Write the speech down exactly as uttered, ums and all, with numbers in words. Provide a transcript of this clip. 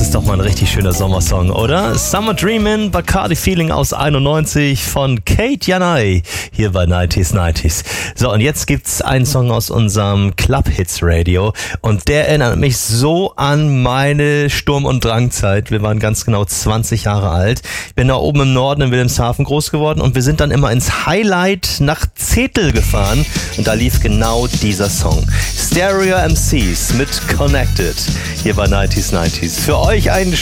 ist doch mal ein richtig schöner Sommersong, oder? Summer Dreamin', Bacardi Feeling aus einundneunzig von Kate Janai, hier bei neunziger neunzig. So, und jetzt gibt's einen Song aus unserem Club Hits Radio und der erinnert mich so an meine Sturm- und Drangzeit. Wir waren ganz genau zwanzig Jahre alt. Ich bin da oben im Norden in Wilhelmshaven groß geworden und wir sind dann immer ins Highlight nach Zetel gefahren und da lief genau dieser Song. Stereo M Cs mit Connected, hier bei neunziger neunzig. Für euch ein